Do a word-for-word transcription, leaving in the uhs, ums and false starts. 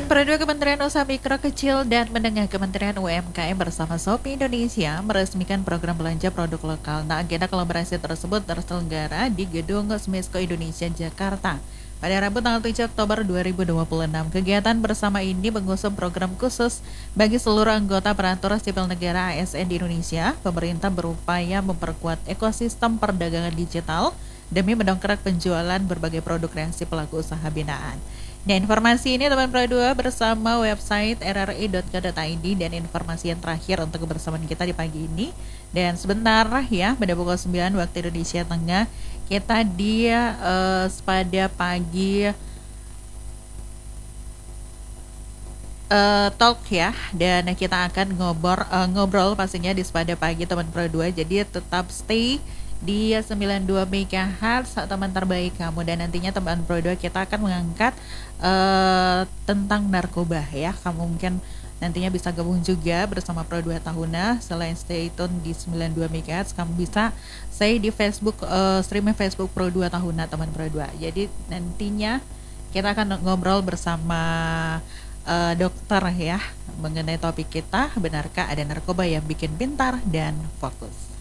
Pro dua Kementerian Usaha Mikro Kecil dan Menengah Kementerian U M K M bersama Shopee Indonesia meresmikan program belanja produk lokal. Nah, agenda kolaborasi tersebut terselenggara di Gedung Smesco Indonesia, Jakarta pada Rabu tanggal tujuh Oktober dua ribu dua puluh enam. Kegiatan bersama ini mengusung program khusus bagi seluruh anggota Aparatur Sipil Negara A S N di Indonesia. Pemerintah berupaya memperkuat ekosistem perdagangan digital demi mendongkrak penjualan berbagai produk kreasi pelaku usaha binaan. Nah, informasi ini teman Pro dua bersama website r r i dot co dot i d dan informasi yang terakhir untuk kebersamaan kita di pagi ini. Dan sebentar ya, pada pukul sembilan waktu Indonesia Tengah, kita di uh, pada pagi uh, talk ya, dan kita akan ngobrol uh, ngobrol pastinya di Sepada Pagi teman Pro dua. Jadi tetap stay di sembilan puluh dua megahertz teman terbaik kamu, dan nantinya teman Pro dua kita akan mengangkat uh, tentang narkoba ya. Kamu mungkin nantinya bisa gabung juga bersama Pro dua Tahuna. Selain stay tune di sembilan puluh dua megahertz, kamu bisa stay di Facebook, uh, streaming Facebook Pro dua Tahuna teman Pro dua. Jadi nantinya kita akan ngobrol bersama uh, dokter ya mengenai topik kita, benarkah ada narkoba yang bikin pintar dan fokus.